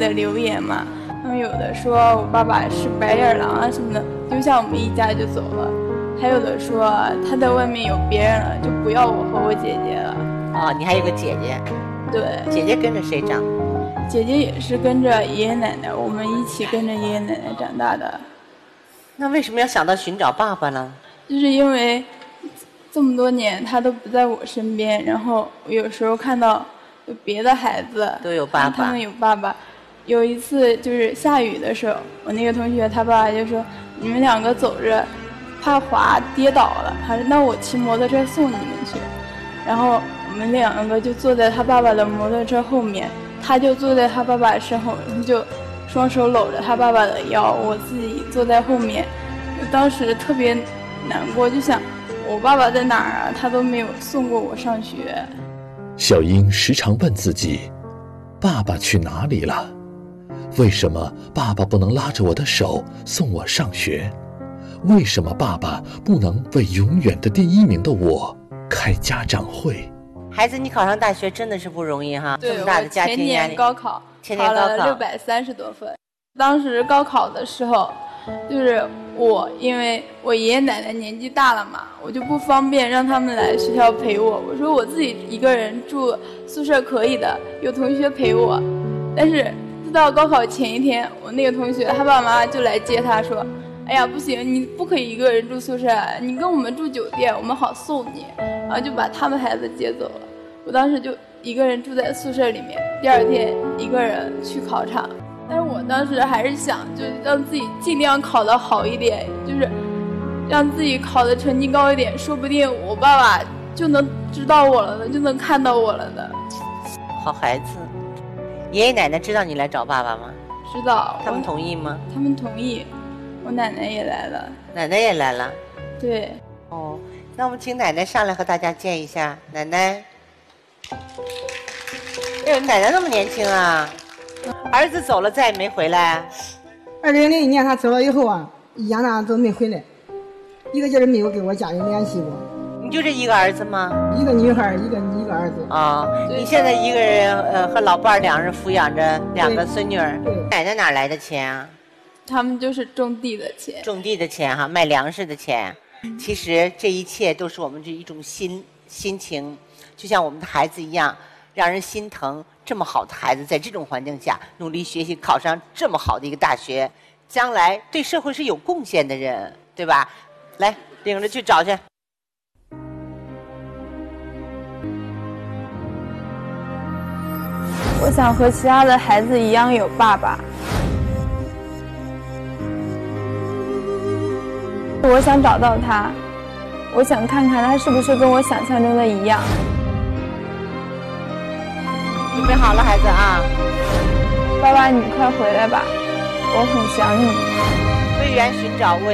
的留言嘛，他们有的说我爸爸是白眼狼啊什么的，丢下我们一家就走了，还有的说他在外面有别人了，就不要我和我姐姐了。 哦，你还有个姐姐？ 对， 姐姐跟着谁长？ 姐姐也是跟着爷爷奶奶，我们一起跟着爷爷奶奶长大的。 那为什么要想到寻找爸爸呢？ 就是因为这么多年他都不在我身边，然后有时候看到有别的孩子都有爸爸， 他们有爸爸。有一次就是下雨的时候，我那个同学他爸爸就说你们两个走着怕滑跌倒了，他说那我骑摩托车送你们去。然后我们两个就坐在他爸爸的摩托车后面，他就坐在他爸爸身后，就双手搂着他爸爸的腰，我自己坐在后面。当时特别难过，就想我爸爸在哪儿啊？他都没有送过我上学。 小英时常问自己，爸爸去哪里了？为什么爸爸不能拉着我的手送我上学？为什么爸爸不能为永远的第1名的我开家长会？ 孩子，你考上大学真的是不容易哈，这么大的家庭压力。 前年高考考了630多分。当时高考的时候，就是因为我爷爷奶奶年纪大了嘛，我就不方便让他们来学校陪我。我说我自己一个人住宿舍可以的，有同学陪我。但是直到高考前一天，我那个同学他爸妈就来接他说，哎呀不行，你不可以一个人住宿舍，你跟我们住酒店，我们好送你。然后就把他们孩子接走了。我当时就一个人住在宿舍里面，第2天一个人去考场。但是我当时还是想，就是让自己尽量考得好一点，就是让自己考的成绩高一点，说不定我爸爸就能知道我了的，就能看到我了的。 好孩子。爷爷奶奶知道你来找爸爸吗？ 知道。 他们同意吗？ 他们同意。我奶奶也来了。 奶奶也来了。 对。 哦，那我们请奶奶上来和大家见一下。奶奶，哎呦，奶奶那么年轻啊！儿子走了再也没回来。 2001年他走了以后啊，一家呢都没回来，一个劲儿没有跟我家人联系过。 你就这一个儿子吗？ 一个女孩，一个儿子。 啊、你现在一个人和老伴儿2人抚养着2个孙女儿。奶奶哪来的钱啊？ 他们就是种地的钱。 种地的钱哈，卖粮食的钱。其实这一切都是我们这一种心情，就像我们的孩子一样，让人心疼。这么好的孩子在这种环境下努力学习，考上这么好的一个大学，将来对社会是有贡献的人，对吧？来，领着去找去。 我想和其他的孩子一样有爸爸。我想找到他，我想看看他是不是跟我想象中的一样。 准备好了，孩子啊！ 爸爸，你快回来吧，我很想你。 为缘寻找未